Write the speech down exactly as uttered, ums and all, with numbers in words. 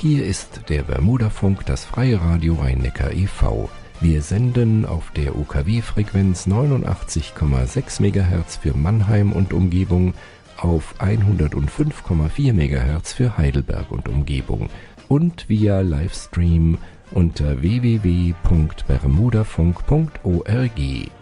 Hier ist der Bermudafunk, das freie Radio Rhein-Neckar e V Wir senden auf der U K W-Frequenz neunundachtzig Komma sechs Megahertz für Mannheim und Umgebung, auf hundertfünf Komma vier Megahertz für Heidelberg und Umgebung und via Livestream unter w w w punkt bermudafunk punkt org.